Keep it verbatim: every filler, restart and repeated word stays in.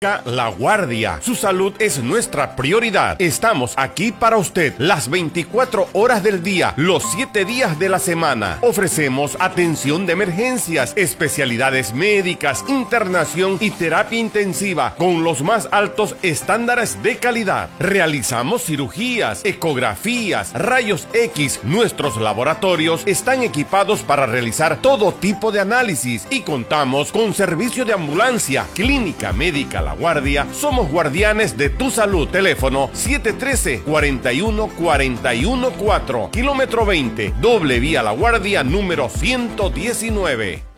La Guardia. Su salud es nuestra prioridad. Estamos aquí para usted las veinticuatro horas del día, los siete días de la semana. Ofrecemos atención de emergencias, especialidades médicas, internación y terapia intensiva con los más altos estándares de calidad. Realizamos cirugías, ecografías, rayos X. Nuestros laboratorios están equipados para realizar todo tipo de análisis y contamos con servicio de ambulancia, clínica médica La Guardia. Somos guardianes de tu salud. Teléfono siete uno tres, cuatro uno cuatro uno cuatro, kilómetro veinte, doble vía La Guardia número ciento diecinueve.